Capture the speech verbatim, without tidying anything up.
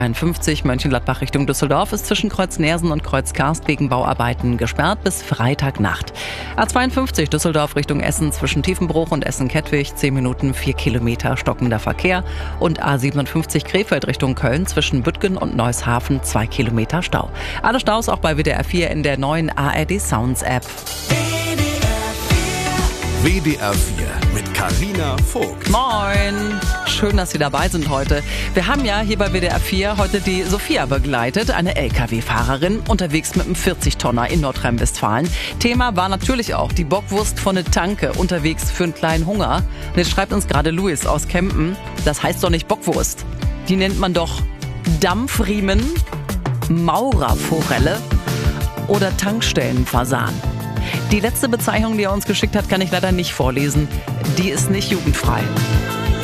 einundfünfzig Mönchengladbach Richtung Düsseldorf ist zwischen Kreuz Nersen und Kreuz Karst wegen Bauarbeiten gesperrt bis Freitagnacht. A zweiundfünfzig Düsseldorf Richtung Essen zwischen Tiefenbruch und Essen-Kettwig zehn Minuten, vier Kilometer stockender Verkehr. Und A siebenundfünfzig Krefeld Richtung Köln zwischen Büttgen und Neushafen zwei Kilometer Stau. Alle Staus auch bei W D R vier in der neuen A R D Sounds App. W D R vier mit Carina Vogt. Moin! Schön, dass Sie dabei sind heute. Wir haben ja hier bei W D R vier heute die Sophia begleitet, eine L K W-Fahrerin, unterwegs mit einem vierzig-Tonner in Nordrhein-Westfalen. Thema war natürlich auch die Bockwurst von der Tanke, unterwegs für einen kleinen Hunger. Und jetzt schreibt uns gerade Luis aus Kempen, das heißt doch nicht Bockwurst. Die nennt man doch Dampfriemen, Maurerforelle oder Tankstellenfasan. Die letzte Bezeichnung, die er uns geschickt hat, kann ich leider nicht vorlesen. Die ist nicht jugendfrei.